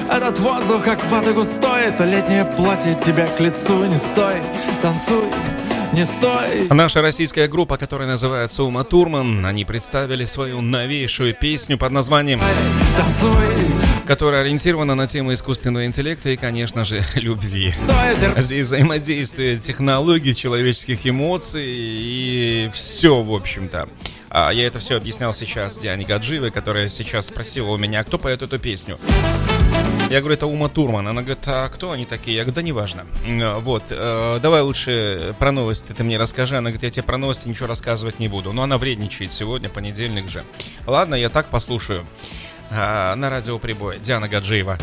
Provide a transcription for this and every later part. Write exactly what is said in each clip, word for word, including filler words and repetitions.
Этот воздух как вата густой, это летнее платье тебя к лицу. Не стой, танцуй, не стой. Наша российская группа, которая называется Ума Турман, они представили свою новейшую песню под названием Танцуй, которая ориентирована на тему искусственного интеллекта и, конечно же, любви. стой, Здесь взаимодействие технологий, человеческих эмоций и все, в общем-то. А я это все объяснял сейчас Диане Гаджиевой, которая сейчас спросила у меня, кто поет эту песню. Я говорю, это Ума Турман. Она говорит, а кто они такие? Я говорю, да неважно. Вот, э, давай лучше про новости ты мне расскажи. Она говорит, я тебе про новости ничего рассказывать не буду. Но она вредничает сегодня, понедельник же. Ладно, я так послушаю. Э, на радио Прибой. Диана Гаджиева.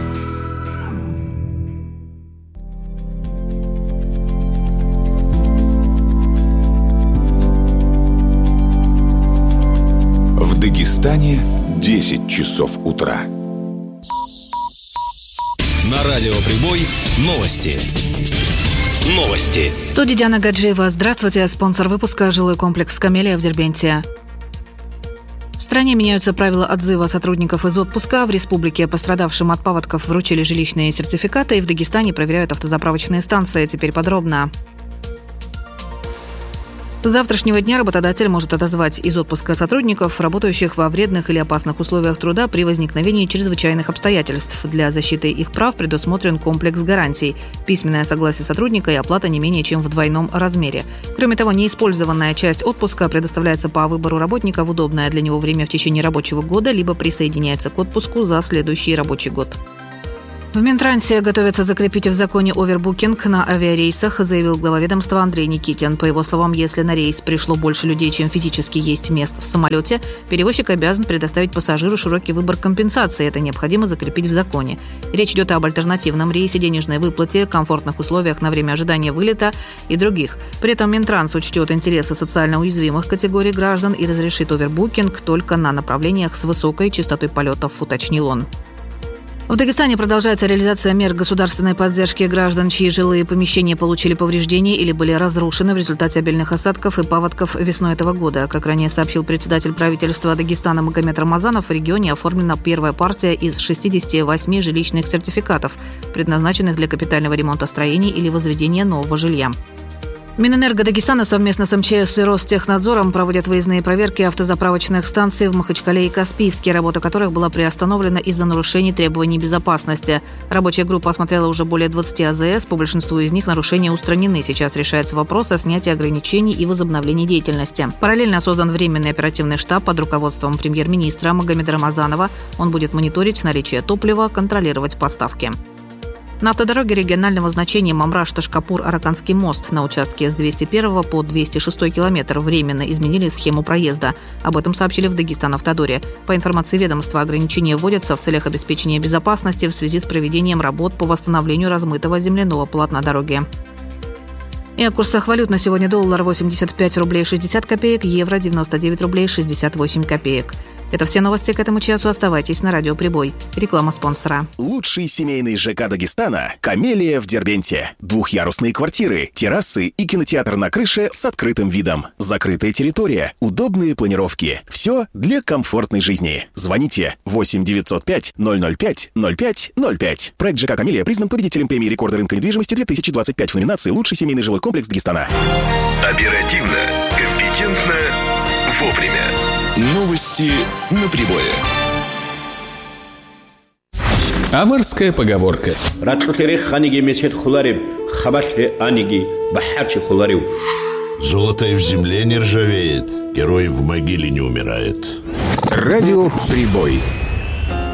В Дагестане десять часов утра. На радио Прибой новости. Новости. В студии Диана Гаджиева. Здравствуйте. Спонсор выпуска — жилой комплекс «Камелия» в Дербенте. В стране меняются правила отзыва сотрудников из отпуска. В республике пострадавшим от паводков вручили жилищные сертификаты, и в Дагестане проверяют автозаправочные станции. Теперь подробно. С завтрашнего дня работодатель может отозвать из отпуска сотрудников, работающих во вредных или опасных условиях труда при возникновении чрезвычайных обстоятельств. Для защиты их прав предусмотрен комплекс гарантий: письменное согласие сотрудника и оплата не менее чем в двойном размере. Кроме того, неиспользованная часть отпуска предоставляется по выбору работника в удобное для него время в течение рабочего года, либо присоединяется к отпуску за следующий рабочий год. В Минтрансе готовятся закрепить в законе овербукинг на авиарейсах, заявил глава ведомства Андрей Никитин. По его словам, если на рейс пришло больше людей, чем физически есть мест в самолете, перевозчик обязан предоставить пассажиру широкий выбор компенсации. Это необходимо закрепить в законе. Речь идет об альтернативном рейсе, денежной выплате, комфортных условиях на время ожидания вылета и других. При этом Минтранс учтет интересы социально уязвимых категорий граждан и разрешит овербукинг только на направлениях с высокой частотой полетов, уточнил он. В Дагестане продолжается реализация мер государственной поддержки граждан, чьи жилые помещения получили повреждения или были разрушены в результате обильных осадков и паводков весной этого года. Как ранее сообщил председатель правительства Дагестана Магомед Рамазанов, в регионе оформлена первая партия из шестидесяти восьми жилищных сертификатов, предназначенных для капитального ремонта строений или возведения нового жилья. Минэнерго Дагестана совместно с эм че эс и Ростехнадзором проводят выездные проверки автозаправочных станций в Махачкале и Каспийске, работа которых была приостановлена из-за нарушений требований безопасности. Рабочая группа осмотрела уже более двадцати а зэ эс, по большинству из них нарушения устранены. Сейчас решается вопрос о снятии ограничений и возобновлении деятельности. Параллельно создан временный оперативный штаб под руководством премьер-министра Магомеда Рамазанова. Он будет мониторить наличие топлива, контролировать поставки. На автодороге регионального значения Мамраш-Ташкапур-Араканский мост на участке с двести первого по двести шестой километр временно изменили схему проезда. Об этом сообщили в Дагестан-Автодоре. По информации ведомства, ограничения вводятся в целях обеспечения безопасности в связи с проведением работ по восстановлению размытого земляного полотна дороги. И о курсах валют на сегодня: доллар восемьдесят пять рублей шестьдесят копеек, евро девяносто девять рублей шестьдесят восемь копеек. Это все новости к этому часу. Оставайтесь на радио Прибой. Реклама спонсора. Лучший семейный ЖК Дагестана – «Камелия» в Дербенте. Двухъярусные квартиры, террасы и кинотеатр на крыше с открытым видом. Закрытая территория, удобные планировки. Все для комфортной жизни. Звоните восемь девятьсот пять ноль ноль пять ноль пять ноль пять. Проект ЖК «Камелия» признан победителем премии рекорда рынка недвижимости две тысячи двадцать пять в номинации «Лучший семейный жилой комплекс Дагестана». Оперативно, компетентно, вовремя. Новости на Прибое. Аварская поговорка. Золотое в земле не ржавеет, герой в могиле не умирает. Радио Прибой.